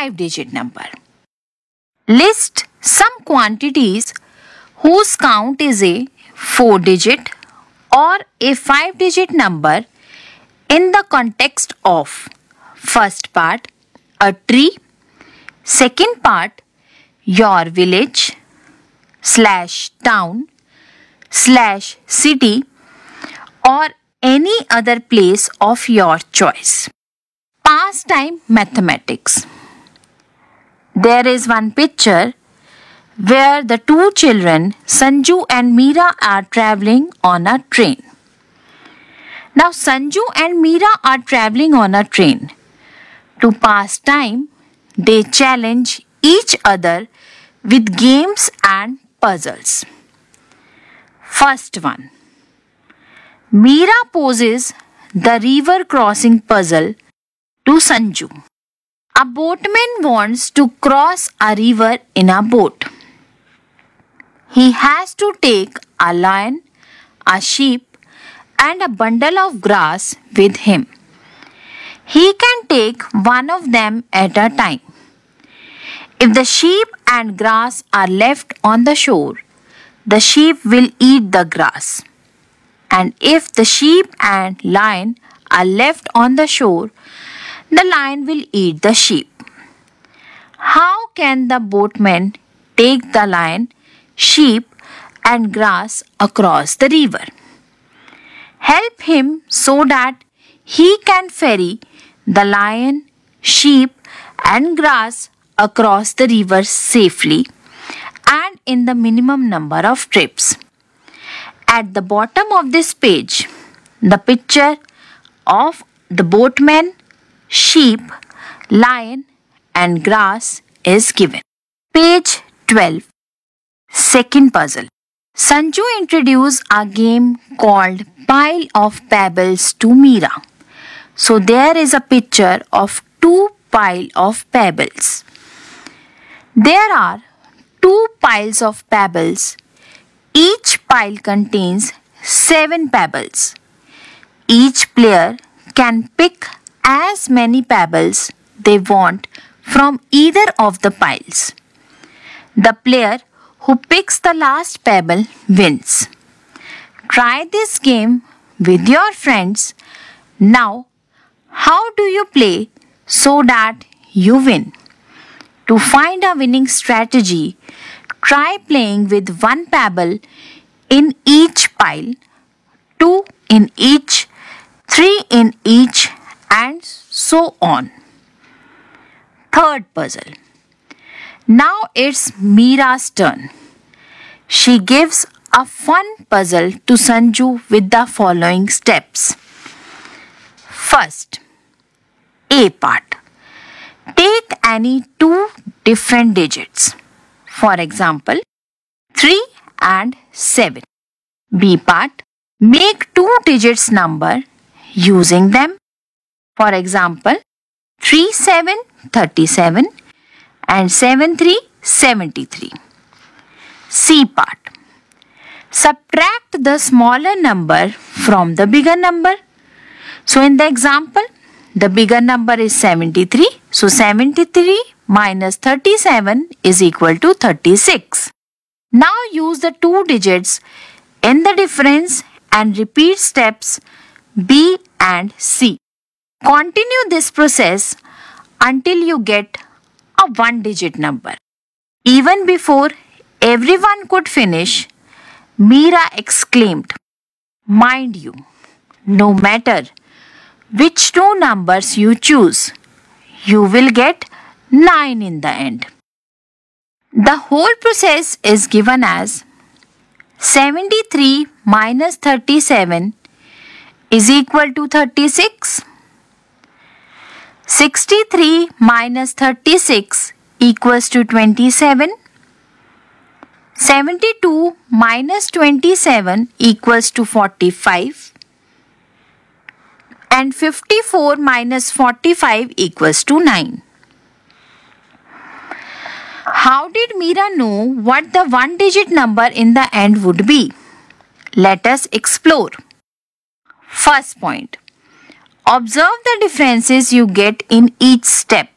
5-digit number. List some quantities whose count is a 4-digit or a 5-digit number in the context of first part, a tree, second part, your village / town / city or any other place of your choice. Pastime mathematics. There is one picture where the two children, Sanju and Meera, are traveling on a train. Now, Sanju and Meera are traveling on a train. To pass time, they challenge each other with games and puzzles. First one. Meera poses the river crossing puzzle to Sanju. A boatman wants to cross a river in a boat. He has to take a lion, a sheep, and a bundle of grass with him. He can take one of them at a time. If the sheep and grass are left on the shore, the sheep will eat the grass. And if the sheep and lion are left on the shore, the lion will eat the sheep. How can the boatman take the lion, sheep, and grass across the river? Help him so that he can ferry the lion, sheep, and grass across the river safely and in the minimum number of trips. At the bottom of this page, the picture of the boatman, sheep, lion, and grass is given. Page 12. Second puzzle. Sanju introduced a game called Pile of Pebbles to Meera. So there is a picture of 2 piles of pebbles. There are 2 piles of pebbles. Each pile contains 7 pebbles. Each player can pick as many pebbles they want from either of the piles. The player who picks the last pebble wins. Try this game with your friends. Now, how do you play so that you win? To find a winning strategy, try playing with 1 pebble in each pile, 2 in each, 3 in each, and so on. Third puzzle. Now it's Meera's turn. She gives a fun puzzle to Sanju with the following steps. First, A part. Take any 2 different digits. For example, 3 and 7. B part. Make 2 digits number using them. For example, 3 7 37 and 7 3 73. C part. Subtract the smaller number from the bigger number. So in the example, the bigger number is 73. So 73 minus 37 is equal to 36. Now use the 2 digits in the difference and repeat steps B and C. Continue this process until you get a 1-digit number. Even before everyone could finish, Meera exclaimed, "Mind you, no matter which 2 numbers you choose, you will get 9 in the end." The whole process is given as 73 minus 37 is equal to 36. 63 minus 36 equals to 27. 72 minus 27 equals to 45. And 54 minus 45 equals to 9. How did Meera know what the 1-digit number in the end would be? Let us explore. First point. Observe the differences you get in each step.